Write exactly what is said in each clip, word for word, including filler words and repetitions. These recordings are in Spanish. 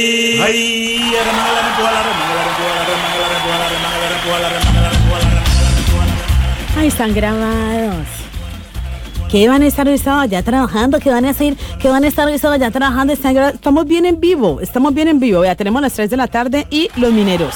Ay, están grabados. ¿Qué van a estar allá trabajando? ¿Qué van a hacer? ¿Qué van a estar allá trabajando? Están gra- estamos bien en vivo, estamos bien en vivo. Ya tenemos las tres de la tarde y los mineros.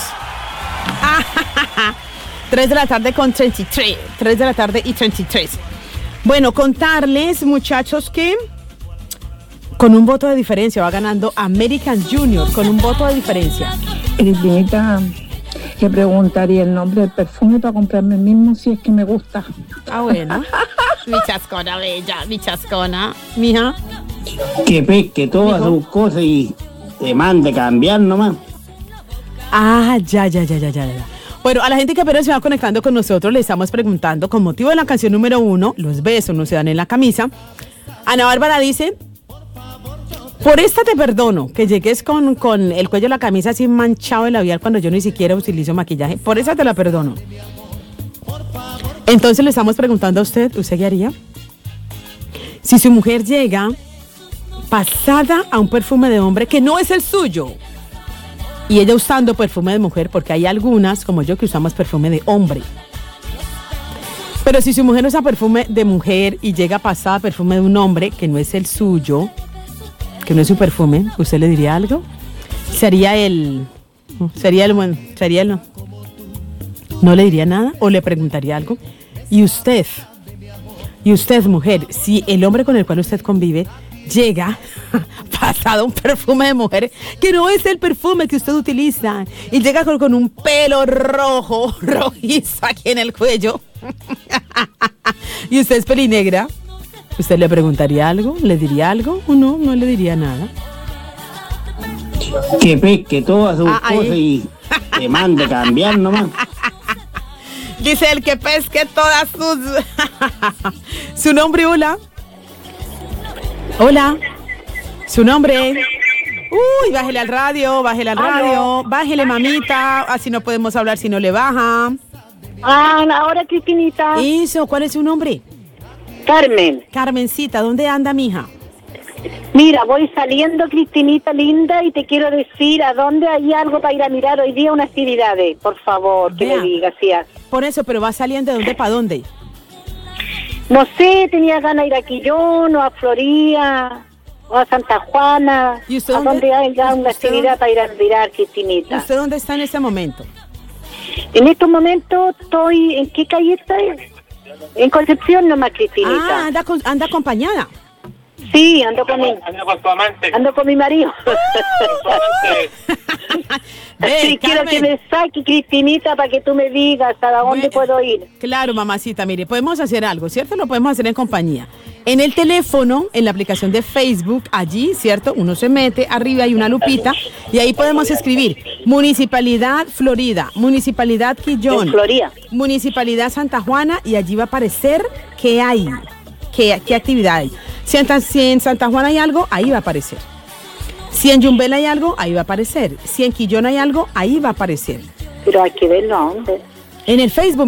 tres de la tarde con treinta y tres. tres de la tarde y treinta y tres. Bueno, contarles, muchachos, que con un voto de diferencia va ganando American Junior, con un voto de diferencia. Cristinita, que preguntaría el nombre del perfume para comprarme el mismo si es que me gusta. Ah, bueno. Mi chascona bella, mi chascona, mija. Que pesque todas sus cosas y te mande cambiar nomás. Ah, ya, ya, ya, ya, ya, ya. Bueno, a la gente que apenas se va conectando con nosotros le estamos preguntando, con motivo de la canción número uno, los besos no se dan en la camisa. Ana Bárbara dice: por esta te perdono, que llegues con, con el cuello de la camisa así manchado de labial cuando yo ni siquiera utilizo maquillaje. Por esa te la perdono. Entonces le estamos preguntando a usted, ¿usted qué haría? Si su mujer llega pasada a un perfume de hombre que no es el suyo, y ella usando perfume de mujer, porque hay algunas, como yo, que usamos perfume de hombre. Pero si su mujer usa perfume de mujer y llega pasada a perfume de un hombre que no es el suyo, que no es su perfume, ¿usted le diría algo? Sería el... Sería el... Bueno, sería el... ¿No le diría nada? ¿O le preguntaría algo? Y usted, y usted, mujer, si el hombre con el cual usted convive llega pasado un perfume de mujer que no es el perfume que usted utiliza y llega con, con un pelo rojo, rojizo aquí en el cuello y usted es pelinegra, ¿usted le preguntaría algo? ¿Le diría algo? ¿O no? No le diría nada. Que pesque todas sus Ah, ahí. cosas y te mande cambiar nomás. Dice el que pesque todas sus... Su nombre, hola. Hola. Su nombre. Uy, bájele al radio, bájele al radio. Bájele, mamita. Así no podemos hablar si no le baja. Ah, ahora Cristinita. Eso, ¿cuál es su nombre? Carmen. Carmencita, ¿dónde anda, mija? Mira, voy saliendo, Cristinita linda, y te quiero decir a dónde hay algo para ir a mirar hoy día, unas actividades. Por favor, que Vea. me digas, sí. Por eso, pero va saliendo de dónde para dónde. No sé, tenía ganas de ir a Quillón, o a Floría, o a Santa Juana. ¿Y usted a dónde- dónde hay ya una usted actividad dónde- para ir a mirar, Cristinita. ¿Usted dónde está en este momento? En estos momentos estoy, ¿en qué calle estoy? En Concepción nomás, Ah, Cristinita. anda, con- anda acompañada. Sí, ando con mi, Anda con tu amante. ando con mi marido. Ve, Sí, quiero Carmen. que me saque, Cristinita, para que tú me digas a dónde Bueno, puedo ir. Claro, mamacita, mire, podemos hacer algo, ¿cierto? Lo podemos hacer en compañía. En el teléfono, en la aplicación de Facebook, allí, ¿cierto? Uno se mete, arriba hay una lupita y ahí podemos escribir Municipalidad Florida, Municipalidad Quillón, En Florida. Municipalidad Santa Juana, y allí va a aparecer qué hay, qué, qué actividad hay. Si en, si en Santa Juana hay algo, ahí va a aparecer. Si en Yumbel hay algo, ahí va a aparecer. Si en Quillón hay algo, ahí va a aparecer. Pero hay que verlo a dónde. En el Facebook.